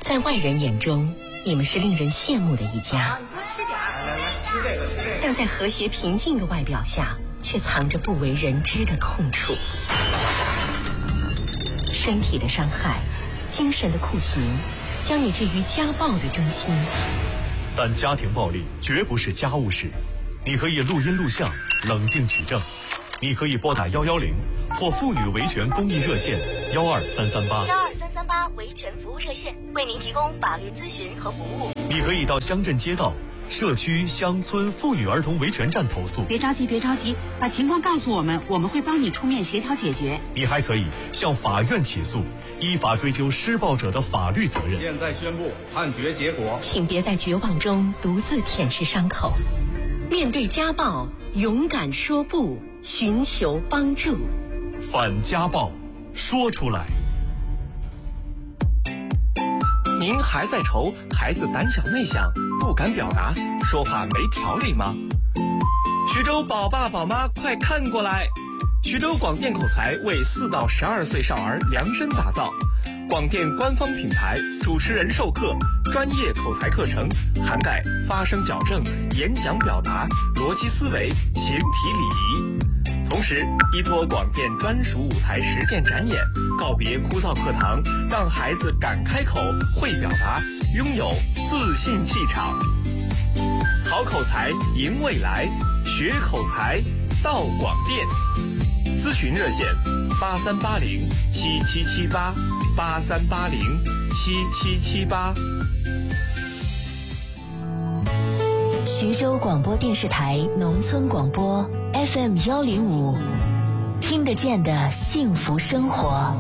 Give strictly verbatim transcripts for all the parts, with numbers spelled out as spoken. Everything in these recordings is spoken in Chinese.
在外人眼中，你们是令人羡慕的一家。 你多吃点儿，来来，吃这个，吃这个。 但在和谐平静的外表下，却藏着不为人知的痛处。身体的伤害，精神的酷刑，将你置于家暴的中心。 但家庭暴力绝不是家务事，你可以录音录像，冷静举证。你可以拨打幺幺零或妇女维权公益热线幺二三三八。 幺二三三八维权服务热线为您提供法律咨询和服务。 你可以到乡镇街道、社区、乡村妇女儿童维权站投诉。 别着急，别着急，把情况告诉我们，我们会帮你出面协调解决。 你还可以向法院起诉，依法追究施暴者的法律责任。 现在宣布判决结果， 请别在绝望中独自舔舐伤口，面对家暴，勇敢说不，寻求帮助。 反家暴，说出来。 您还在愁孩子胆小内向，不敢表达，说话没条理吗？徐州宝爸宝妈快看过来！徐州广电口才为四到十二岁少儿量身打造，广电官方品牌，主持人授课，专业口才课程，涵盖发声矫正、演讲表达、逻辑思维、形体礼仪。同时，依托广电专属舞台实践展演，告别枯燥课堂，让孩子敢开口、会表达，拥有自信气场。好口才赢未来，学口才到广电。咨询热线：八三八零七七七八，八三八零七七七八。 徐州广播电视台农村广播 F M 幺零五，听得见的幸福生活。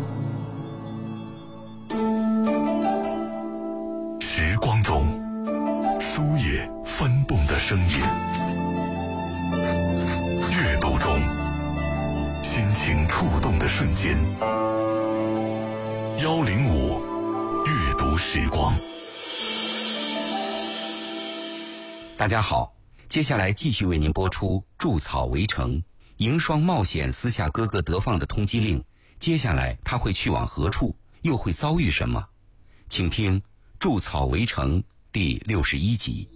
时光中，书页翻动的声音；阅读中，心情触动的瞬间。幺零五阅读时光。 大家好，接下来继续为您播出《筑草围城》。迎霜冒险撕下哥哥德放的通缉令，接下来他会去往何处，又会遭遇什么？请听《筑草围城》第六十一集。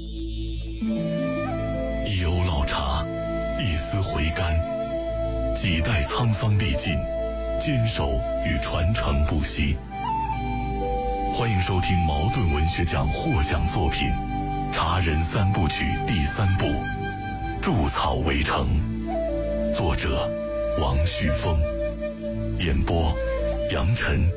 一瓯老茶，一丝回甘，几代沧桑历尽，坚守与传承不息。欢迎收听茅盾文学奖获奖作品《茶人三部曲》第三部《筑草围城》，作者王旭峰，演播杨晨。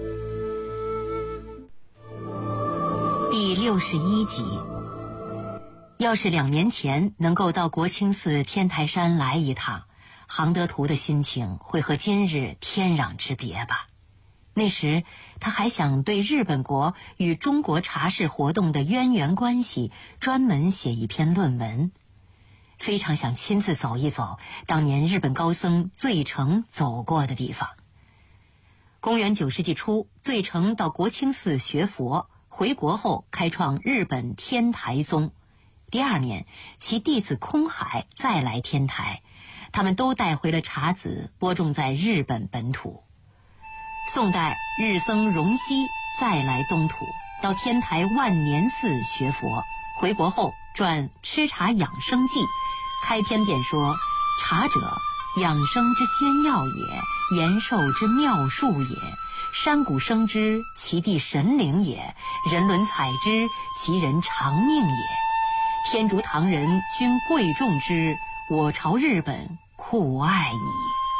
第六十一集。要是两年前能够到国清寺天台山来一趟，杭德图的心情会和今日天壤之别吧。那时他还想对日本国与中国茶室活动的渊源关系专门写一篇论文，非常想亲自走一走当年日本高僧醉澄走过的地方。公元九世纪初，醉澄到国清寺学佛，回国后开创日本天台宗。第二年，其弟子空海再来天台，他们都带回了茶籽，播种在日本本土。宋代日僧荣西再来东土，到天台万年寺学佛，回国后撰《吃茶养生记》，开篇便说：茶者，养生之仙药也，延寿之妙术也，山谷生之，其地神灵也，人伦采之，其人长命也。天竺唐人均贵重之，我朝日本酷爱矣。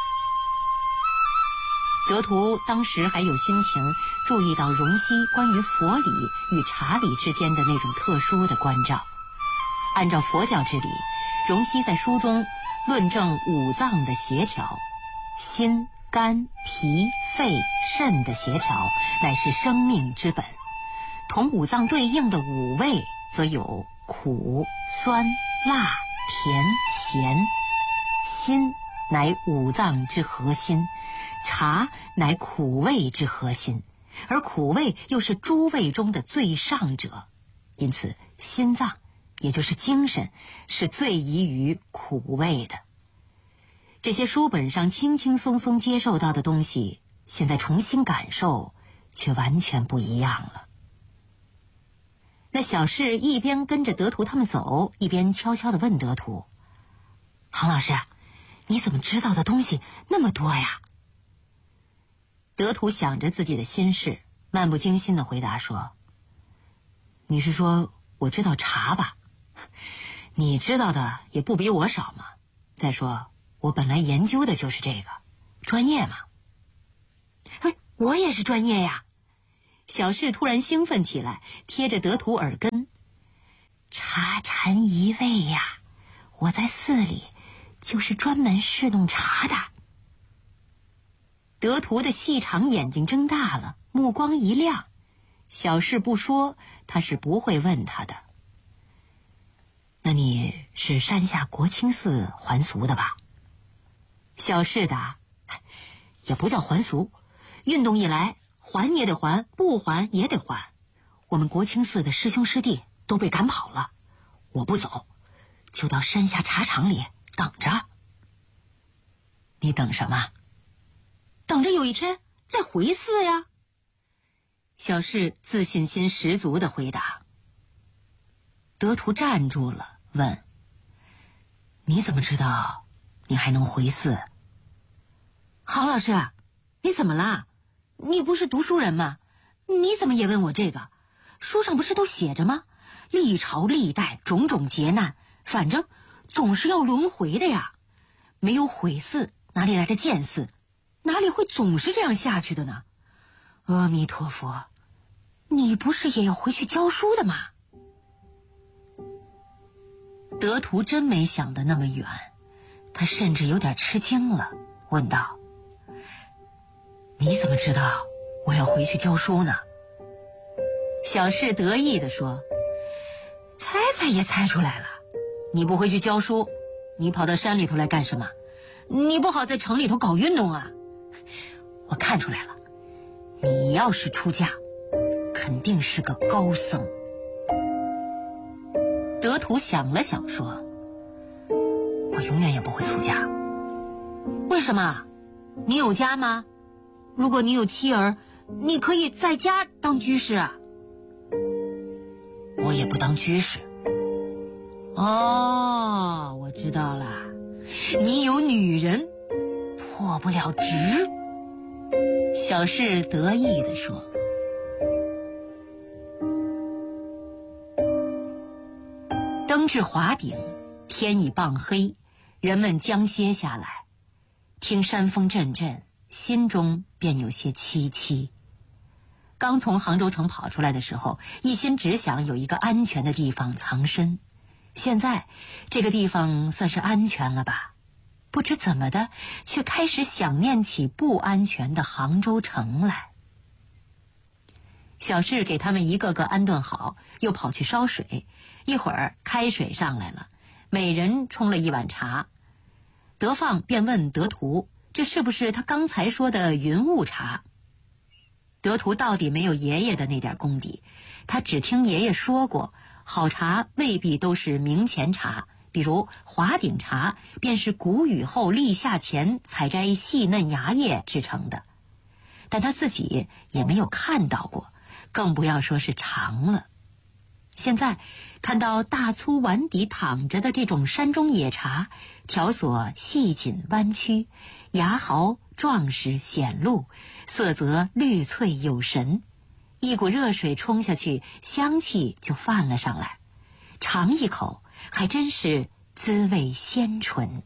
德图当时还有心情注意到荣西关于佛理与茶理之间的那种特殊的关照。按照佛教之理，荣西在书中论证五脏的协调，心、肝、脾、肺、肾的协调乃是生命之本。同五脏对应的五味则有苦、酸、辣、甜、咸。心乃五脏之核心，茶乃苦味之核心，而苦味又是诸味中的最上者，因此心脏也就是精神是最宜于苦味的。这些书本上轻轻松松接受到的东西，现在重新感受却完全不一样了。 那小士一边跟着德图他们走，一边悄悄地问德图：“杭老师，你怎么知道的东西那么多呀？”德图想着自己的心事，漫不经心地回答说：“你是说我知道茶吧？你知道的也不比我少嘛。再说我本来研究的就是这个，专业嘛。”“哎，我也是专业呀！”小士突然兴奋起来，贴着德图耳根：“茶禅一味呀，我在寺里就是专门侍弄茶的。”德图的细长眼睛睁大了，目光一亮。小士不说，他是不会问他的。“那你是山下国清寺还俗的吧？”小士答：“也不叫还俗，运动一来，还也得还，不还也得还。我们国清寺的师兄师弟都被赶跑了，我不走，就到山下茶厂里等着。”“你等什么？”“等着有一天再回寺呀。”小士自信心十足地回答。德图站住了，问：“你怎么知道你还能回寺？”“杭老师，你怎么了？你不是读书人吗？你怎么也问我这个？书上不是都写着吗？历朝历代种种劫难，反正总是要轮回的呀。没有毁寺，哪里来的建寺？哪里会总是这样下去的呢？阿弥陀佛，你不是也要回去教书的吗？”德图真没想得那么远，他甚至有点吃惊了，问道：“你怎么知道我要回去教书呢？”小士得意地说：“猜猜也猜出来了，你不回去教书，你跑到山里头来干什么？你不好在城里头搞运动啊！我看出来了，你要是出家，肯定是个高僧。”德图想了想说：“我永远也不会出家。”“为什么？你有家吗？如果你有妻儿，你可以在家当居士啊。”“我也不当居士。”“哦，我知道了，你有女人，破不了执。”小士得意地说。登至华顶，天已傍黑，人们将歇下来，听山风阵阵，心中便有些凄凄。刚从杭州城跑出来的时候，一心只想有一个安全的地方藏身，现在这个地方算是安全了吧？不知怎么的，却开始想念起不安全的杭州城来。小士给他们一个个安顿好，又跑去烧水。一会儿开水上来了，每人冲了一碗茶。德放便问德图，这是不是他刚才说的云雾茶？德图到底没有爷爷的那点功底，他只听爷爷说过，好茶未必都是明前茶，比如华顶茶便是谷雨后立夏前采摘细嫩芽叶制成的，但他自己也没有看到过，更不要说是尝了。现在看到大粗碗底躺着的这种山中野茶，条索细紧弯曲，芽毫壮实显露，色泽绿翠有神，一股热水冲下去，香气就泛了上来，尝一口还真是滋味鲜醇。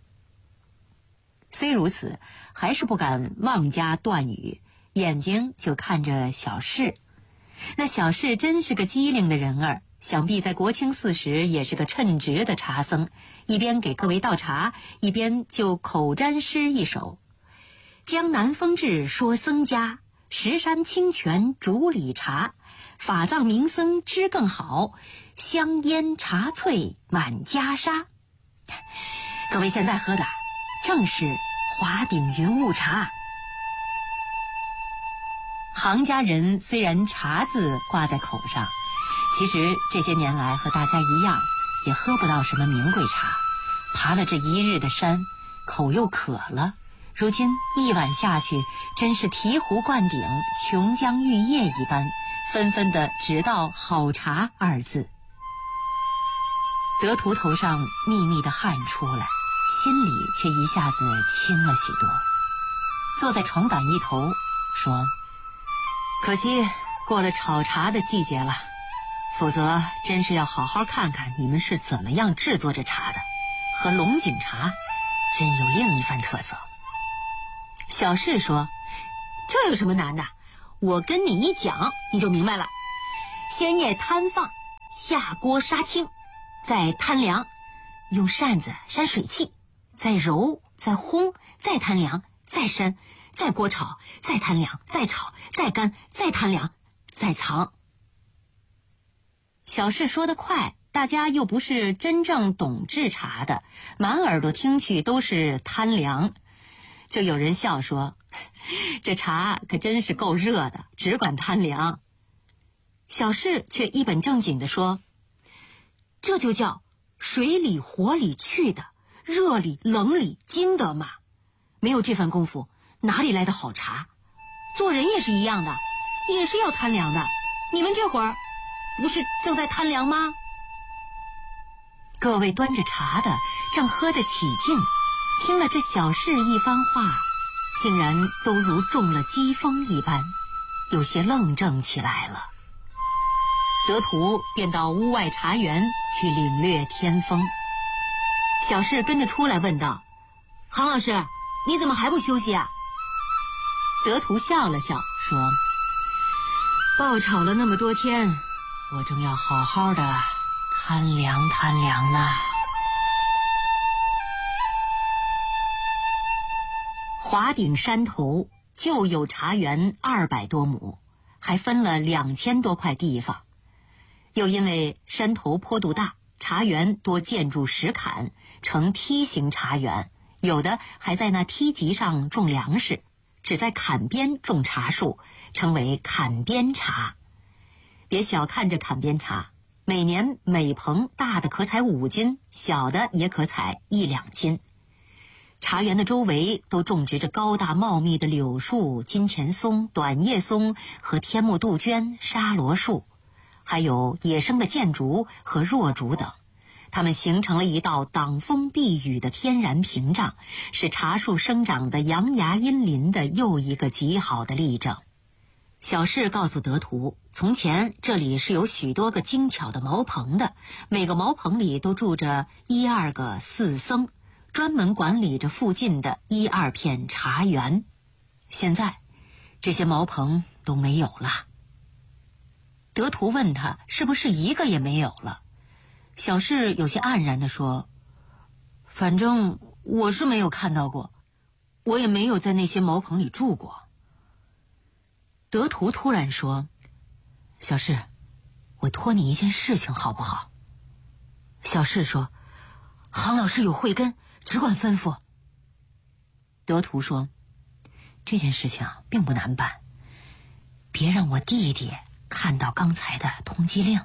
虽如此，还是不敢妄加断语，眼睛就看着小士。那小士真是个机灵的人儿，想必在国清寺时也是个称职的茶僧，一边给各位倒茶，一边就口占诗一首：“江南风致说僧家，石山清泉煮理茶，法藏名僧知更好，香烟茶翠满袈裟。”各位现在喝的正是华顶云雾茶。杭家人虽然茶字挂在口上，其实这些年来和大家一样，也喝不到什么名贵茶。爬了这一日的山，口又渴了，如今一碗下去，真是醍醐灌顶，琼浆玉液一般， 纷纷地直道好茶二字。德图头上密密的汗出来，心里却一下子轻了许多。坐在床板一头说，可惜过了炒茶的季节了，否则真是要好好看看你们是怎么样制作这茶的，和龙井茶真有另一番特色。小士说，这有什么难的，我跟你一讲你就明白了。先叶摊放，下锅杀青，再摊凉，用扇子扇水汽，再揉，再烘，再摊凉，再扇，再锅炒，再摊凉，再炒，再干，再摊凉，再藏。小士说得快，大家又不是真正懂制茶的，满耳朵听去都是摊凉。就有人笑说，这茶可真是够热的，只管摊凉。小士却一本正经地说，这就叫水里火里去的，热里冷里经的嘛。没有这番功夫，哪里来的好茶？做人也是一样的，也是要摊凉的。你们这会儿不是正在摊凉吗？各位端着茶的正喝得起劲，听了这小士一番话，竟然都如中了疾风一般，有些愣怔起来了。德图便到屋外茶园去领略天风。小士跟着出来问道，杭老师，你怎么还不休息啊？德图笑了笑说，爆炒了那么多天，我正要好好的摊凉摊凉呢。华顶山头就有茶园二百多亩，还分了两千多块地方。又因为山头坡度大，茶园多建筑石坎，呈梯形茶园，有的还在那梯级上种粮食，只在坎边种茶树，称为坎边茶。别小看这坎边茶，每年每棚大的可采五斤，小的也可采一两斤。茶园的周围都种植着高大茂密的柳树、金钱松、短叶松和天目杜鹃、沙罗树，还有野生的箭竹和若竹等，它们形成了一道挡风避雨的天然屏障，是茶树生长的阳芽阴林的又一个极好的例证。小士告诉德图，从前这里是有许多个精巧的茅棚的，每个茅棚里都住着一二个寺僧，专门管理着附近的一二片茶园。现在这些茅棚都没有了。德图问他是不是一个也没有了。小士有些黯然地说，反正我是没有看到过，我也没有在那些茅棚里住过。德图突然说，小士，我托你一件事情好不好？小士说，杭老师有慧根，只管吩咐。德图说，这件事情并不难办，别让我弟弟看到刚才的通缉令。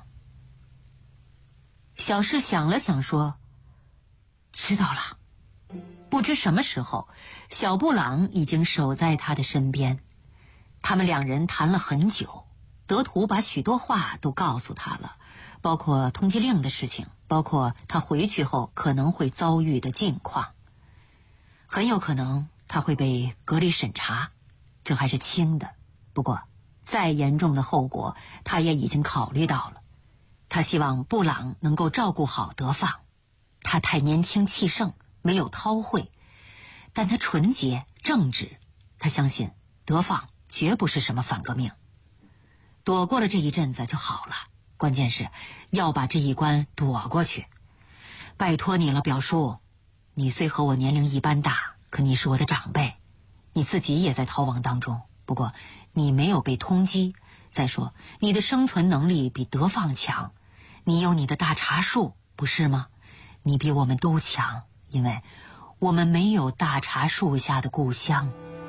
小士想了想说，知道了。不知什么时候，小布朗已经守在他的身边，他们两人谈了很久，德图把许多话都告诉他了，包括通缉令的事情，包括他回去后可能会遭遇的境况。很有可能他会被隔离审查，这还是轻的，不过再严重的后果他也已经考虑到了。他希望布朗能够照顾好德放，他太年轻气盛，没有韬晦，但他纯洁正直，他相信德放绝不是什么反革命。躲过了这一阵子就好了，关键是要把这一关躲过去。拜托你了，表叔，你虽和我年龄一般大，可你是我的长辈，你自己也在逃亡当中，不过你没有被通缉，再说你的生存能力比德放强，你有你的大茶树，不是吗？你比我们都强，因为我们没有大茶树下的故乡。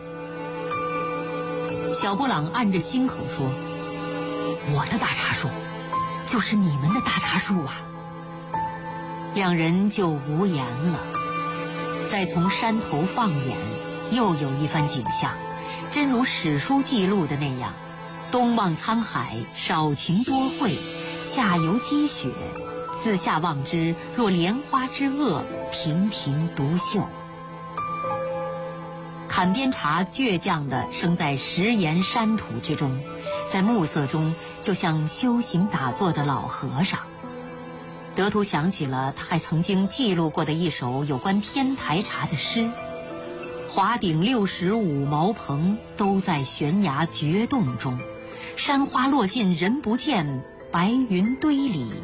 小布朗按着心口说，我的大茶树就是你们的大茶树啊。两人就无言了。再从山头放眼，又有一番景象，真如史书记录的那样， 东望沧海，少情多慧，下游积雪，自下望之，若莲花之萼，频频独秀。坎边茶倔强地生在石岩山土之中，在暮色中就像修行打坐的老和尚。德图想起了他还曾经记录过的一首有关天台茶的诗：华顶六十五茅棚，都在悬崖绝洞中。山花落尽人不见，白云堆里